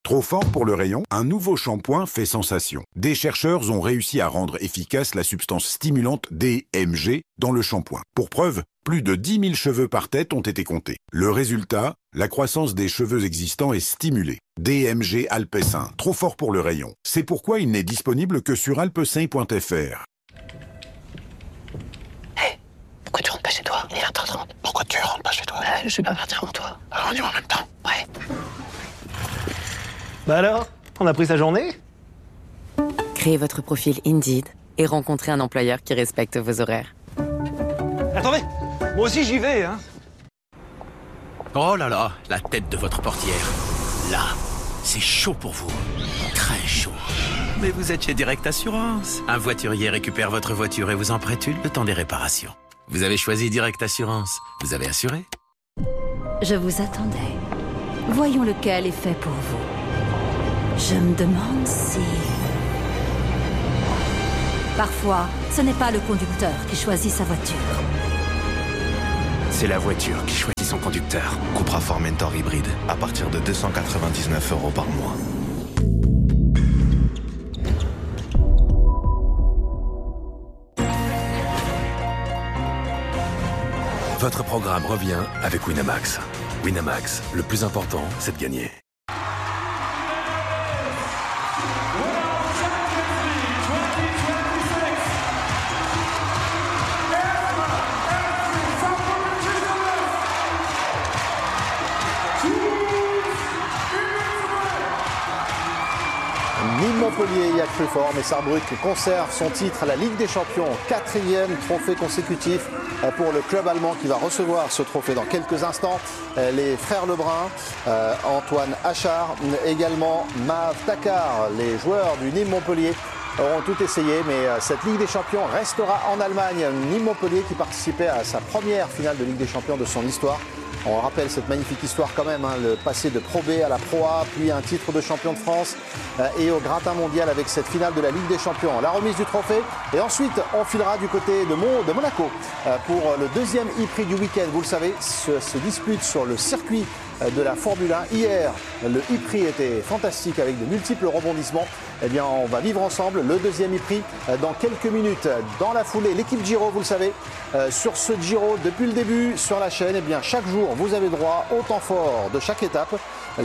Trop fort pour le rayon, un nouveau shampoing fait sensation. Des chercheurs ont réussi à rendre efficace la substance stimulante DMG dans le shampoing. Pour preuve, plus de 10 000 cheveux par tête ont été comptés. Le résultat, la croissance des cheveux existants est stimulée. DMG Alpecin, trop fort pour le rayon. C'est pourquoi il n'est disponible que sur alpecin.fr. Hey, pourquoi tu rentres pas chez toi? Il est 20h30. Pourquoi tu rentres pas chez toi? Je vais pas partir avant toi. Alors on y va en même temps. Ouais. Bah alors, on a pris sa journée? Créez votre profil Indeed et rencontrez un employeur qui respecte vos horaires. Attendez, moi aussi j'y vais, hein. Oh là là, la tête de votre portière. Là, c'est chaud pour vous. Très chaud. Mais vous êtes chez Direct Assurance. Un voiturier récupère votre voiture et vous en prête une le temps des réparations. Vous avez choisi Direct Assurance. Vous avez assuré? Je vous attendais. Voyons lequel est fait pour vous. Je me demande si... Parfois, ce n'est pas le conducteur qui choisit sa voiture. C'est la voiture qui choisit son conducteur. Cupra Formentor hybride, à partir de 299 € par mois. Votre programme revient avec Winamax. Winamax, le plus important, c'est de gagner. Montpellier y a cru fort, mais Sarrebruck conserve son titre à la Ligue des Champions. 4e trophée consécutif pour le club allemand qui va recevoir ce trophée dans quelques instants. Les frères Lebrun, Antoine Achard, également Mav Takar, les joueurs du Nîmes Montpellier auront tout essayé, mais cette Ligue des Champions restera en Allemagne. Nîmes Montpellier qui participait à sa première finale de Ligue des Champions de son histoire. On rappelle cette magnifique histoire quand même, hein, le passé de Pro B à la Pro A, puis un titre de champion de France et au gratin mondial avec cette finale de la Ligue des Champions. La remise du trophée et ensuite on filera du côté de Monaco pour le deuxième e-prix du week-end. Vous le savez, se dispute sur le circuit de la Formule 1. Hier, le e-prix était fantastique avec de multiples rebondissements. Eh bien, on va vivre ensemble le deuxième e-prix dans quelques minutes. Dans la foulée, l'équipe Giro, vous le savez, sur ce Giro, depuis le début sur la chaîne, eh bien, chaque jour, vous avez droit au temps fort de chaque étape.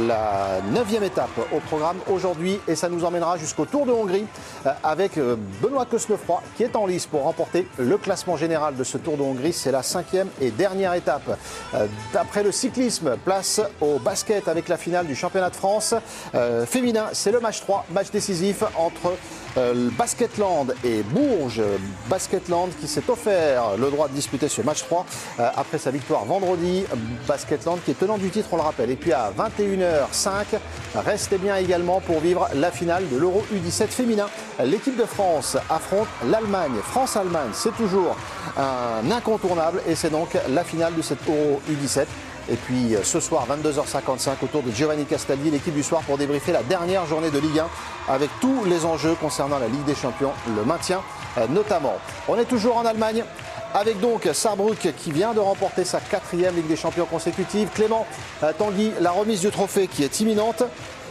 La 9e étape au programme aujourd'hui et ça nous emmènera jusqu'au Tour de Hongrie avec Benoît Cosnefroy qui est en lice pour remporter le classement général de ce Tour de Hongrie. C'est la 5e et dernière étape. D'après le cyclisme, place au basket avec la finale du championnat de France féminin. C'est le match 3, match décisif entre Basketland et Bourges. Basketland qui s'est offert le droit de disputer ce match 3 après sa victoire vendredi. Basketland qui est tenant du titre, on le rappelle. Et puis à 21h05, restez bien également pour vivre la finale de l'Euro U17 féminin. L'équipe de France affronte l'Allemagne. France-Allemagne, c'est toujours un incontournable et c'est donc la finale de cette Euro U17. Et puis ce soir, 22h55, autour de Giovanni Castaldi, l'équipe du soir pour débriefer la dernière journée de Ligue 1 avec tous les enjeux concernant la Ligue des Champions, le maintien notamment. On est toujours en Allemagne avec donc Sarrebruck qui vient de remporter sa 4e Ligue des Champions consécutive. Clément Tanguy, la remise du trophée qui est imminente.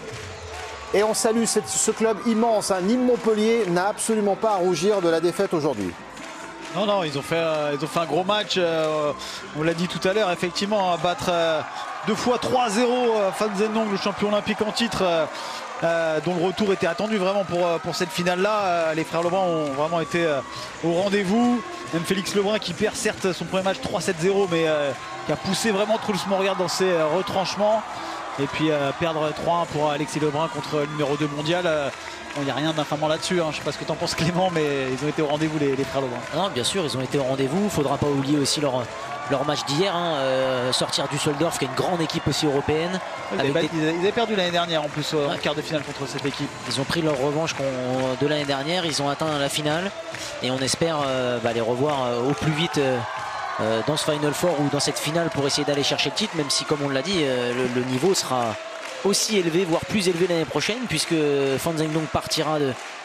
Et on salue ce club immense. Nîmes Montpellier n'a absolument pas à rougir de la défaite aujourd'hui. Non, ils ont fait un gros match, on l'a dit tout à l'heure, effectivement, à battre 2 fois 3-0 Fan Zhendong, le champion olympique en titre, dont le retour était attendu vraiment pour cette finale-là. Les frères Lebrun ont vraiment été au rendez-vous. Même Félix Lebrun qui perd certes son premier match 3-7-0, mais qui a poussé vraiment Truls Mauriac dans ses retranchements. Et puis perdre 3-1 pour Alexis Lebrun contre le numéro 2 mondial. Il n'y a rien d'infamant là-dessus, hein. Je ne sais pas ce que tu en penses Clément, mais ils ont été au rendez-vous les frères Lebrun. Non, bien sûr, ils ont été au rendez-vous. Il ne faudra pas oublier aussi leur match d'hier, hein. Sortir du Düsseldorf, qui est une grande équipe aussi européenne. Ils avaient perdu l'année dernière en plus en quart de finale contre cette équipe. Ils ont pris leur revanche de l'année dernière, ils ont atteint la finale et on espère les revoir au plus vite dans ce Final Four ou dans cette finale pour essayer d'aller chercher le titre, même si comme on l'a dit, le niveau sera aussi élevé, voire plus élevé l'année prochaine, puisque Fan Zhendong partira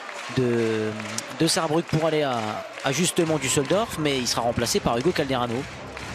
de Sarrebruck pour aller à justement Düsseldorf, mais il sera remplacé par Hugo Calderano.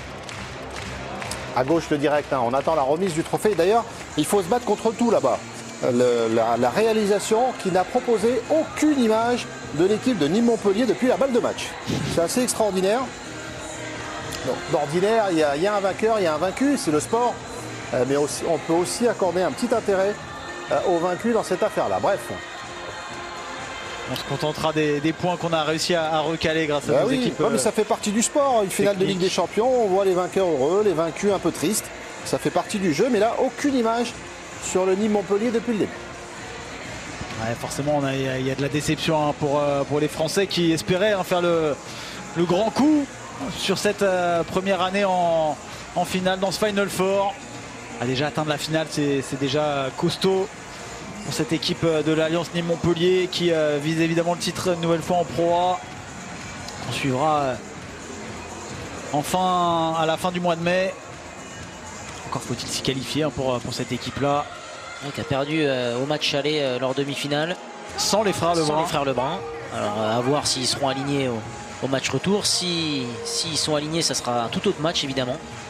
À gauche le direct, hein. On attend la remise du trophée. D'ailleurs, il faut se battre contre tout là-bas. la réalisation qui n'a proposé aucune image de l'équipe de Nîmes-Montpellier depuis la balle de match. C'est assez extraordinaire. D'ordinaire, il y a un vainqueur, il y a un vaincu, c'est le sport. Mais aussi, on peut aussi accorder un petit intérêt aux vaincus dans cette affaire-là. Bref. On se contentera des points qu'on a réussi à recaler grâce à nos équipes. Mais ça fait partie du sport. Une finale de Ligue des Champions, on voit les vainqueurs heureux, les vaincus un peu tristes. Ça fait partie du jeu, mais là, aucune image sur le Nîmes-Montpellier depuis le début. Ouais, forcément, il y a de la déception pour les Français qui espéraient faire le grand coup sur cette première année en finale dans ce Final Four. Déjà atteindre la finale, c'est déjà costaud pour cette équipe de l'Alliance Nîmes-Montpellier qui vise évidemment le titre une nouvelle fois en Pro A. On suivra enfin à la fin du mois de mai. Encore faut-il s'y qualifier pour cette équipe-là. Qui a perdu au match aller leur demi-finale. Sans les frères Lebrun. Alors à voir s'ils seront alignés au match retour. S'ils sont alignés, ça sera un tout autre match évidemment.